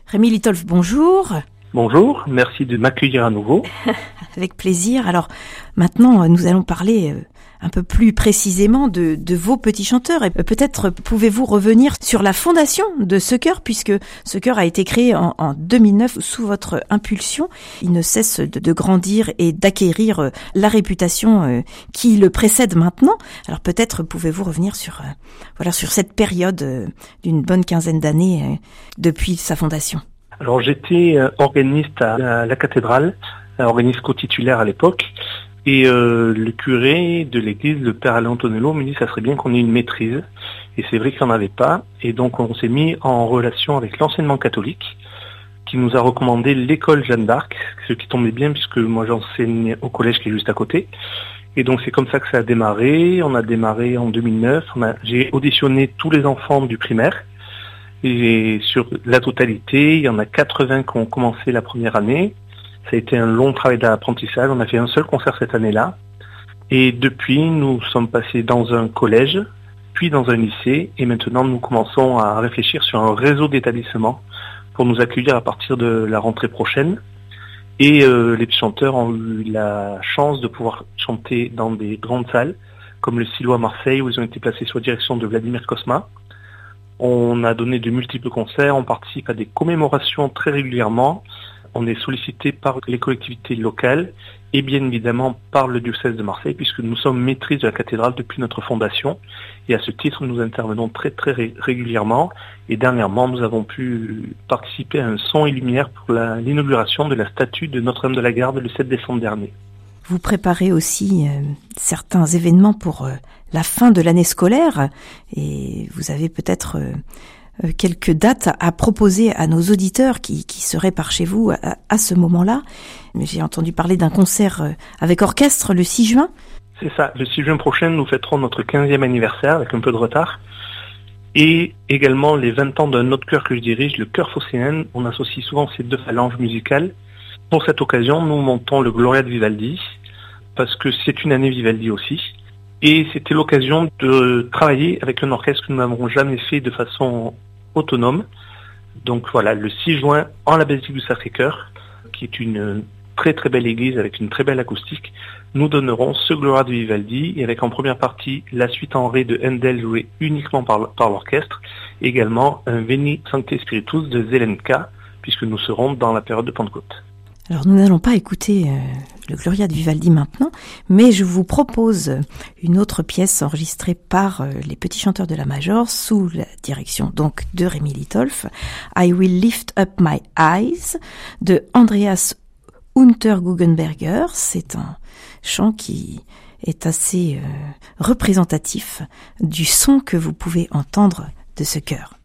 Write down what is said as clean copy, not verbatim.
Rémi Litolff, bonjour. Bonjour, merci de m'accueillir à nouveau. Avec plaisir. Alors maintenant, nous allons parler un peu plus précisément de vos petits chanteurs. Et peut-être pouvez-vous revenir sur la fondation de ce chœur, puisque ce chœur a été créé en 2009 sous votre impulsion. Il ne cesse de grandir et d'acquérir la réputation qui le précède maintenant. Alors peut-être pouvez-vous revenir sur cette période d'une bonne quinzaine d'années depuis sa fondation. Alors j'étais organiste à la cathédrale, organiste co-titulaire à l'époque, et le curé de l'église, le père Alain Antonello, me dit que ça serait bien qu'on ait une maîtrise, et c'est vrai qu'il n'y en avait pas, et donc on s'est mis en relation avec l'enseignement catholique, qui nous a recommandé l'école Jeanne d'Arc, ce qui tombait bien puisque moi j'enseigne au collège qui est juste à côté, et donc c'est comme ça que ça a démarré. On a démarré en 2009, j'ai auditionné tous les enfants du primaire, et sur la totalité, il y en a 80 qui ont commencé la première année. Ça a été un long travail d'apprentissage. On a fait un seul concert cette année-là. Et depuis, nous sommes passés dans un collège, puis dans un lycée. Et maintenant, nous commençons à réfléchir sur un réseau d'établissements pour nous accueillir à partir de la rentrée prochaine. Et les chanteurs ont eu la chance de pouvoir chanter dans des grandes salles, comme le Silo à Marseille, où ils ont été placés sous la direction de Vladimir Kosma. On a donné de multiples concerts, on participe à des commémorations très régulièrement. On est sollicité par les collectivités locales et bien évidemment par le diocèse de Marseille, puisque nous sommes maîtrises de la cathédrale depuis notre fondation. Et à ce titre, nous intervenons très régulièrement. Et dernièrement, nous avons pu participer à un son et lumière pour l'inauguration de la statue de Notre-Dame de la Garde le 7 décembre dernier. Vous préparez aussi certains événements pour la fin de l'année scolaire et vous avez peut-être quelques dates à proposer à nos auditeurs qui seraient par chez vous à ce moment-là. J'ai entendu parler d'un concert avec orchestre le 6 juin. C'est ça, le 6 juin prochain, nous fêterons notre 15e anniversaire avec un peu de retard. Et également les 20 ans d'un autre chœur que je dirige, le chœur phocéen. On associe souvent ces deux phalanges musicales. Pour cette occasion, nous montons le Gloria de Vivaldi, parce que c'est une année Vivaldi aussi. Et c'était l'occasion de travailler avec un orchestre que nous n'avons jamais fait de façon autonome. Donc voilà, le 6 juin, en la basilique du Sacré-Cœur, qui est une très très belle église avec une très belle acoustique, nous donnerons ce Gloria de Vivaldi, et avec en première partie la suite en ré de Handel jouée uniquement par l'orchestre, également un Veni Sancte Spiritus de Zelenka, puisque nous serons dans la période de Pentecôte. Alors nous n'allons pas écouter le Gloria de Vivaldi maintenant, mais je vous propose une autre pièce enregistrée par les petits chanteurs de la Major sous la direction donc de Rémi Litolff, I Will Lift Up My Eyes de Andreas Unterguggenberger. C'est un chant qui est assez représentatif du son que vous pouvez entendre de ce chœur.